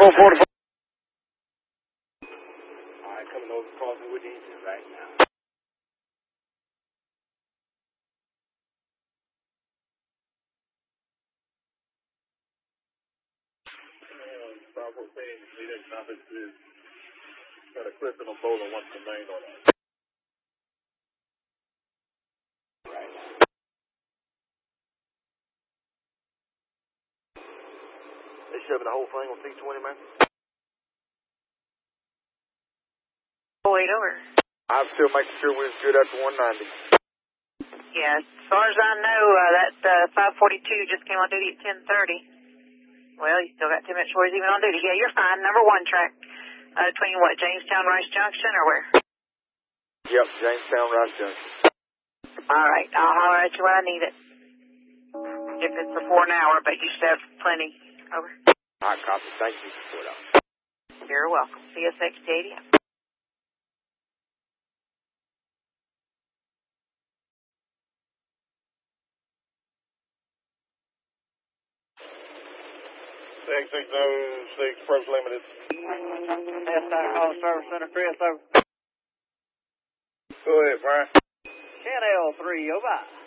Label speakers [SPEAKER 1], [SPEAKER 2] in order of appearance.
[SPEAKER 1] 444.
[SPEAKER 2] Alright, coming over, crossing with the engine right now. Bravo saying, lead that traffic is got a clip in a bowl and wants the main on it. Right. They shoving the whole thing on C20, man?
[SPEAKER 3] Wait over.
[SPEAKER 2] I'm still making sure we're good up to 190.
[SPEAKER 3] Yeah, as far as I know, that 542 just came on duty at 10:30. Well, you still got 10 minutes before he's even on duty. Yeah, you're fine. Number 1 track. Between what, Jamestown, Rice Junction, or where?
[SPEAKER 2] Yep, Jamestown, Rice Junction.
[SPEAKER 3] All right, I'll holler at you when I need it. If it's before an hour, but you should have plenty. Over.
[SPEAKER 2] All right, copy. Thank you for that.
[SPEAKER 3] You're welcome. CSX Stadium.
[SPEAKER 2] X606 Approach Limited.
[SPEAKER 1] Call Service Center, Chris, over.
[SPEAKER 2] Go ahead, Brian.
[SPEAKER 1] 10L3, over.